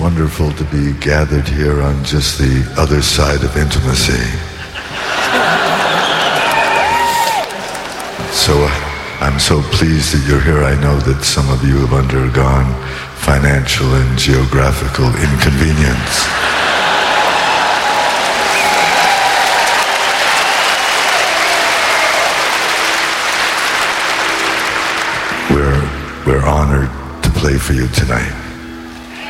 wonderful to be gathered here on just the other side of intimacy. So I'm so pleased that you're here. I know that some of you have undergone financial and geographical inconvenience. We're honored to play for you tonight.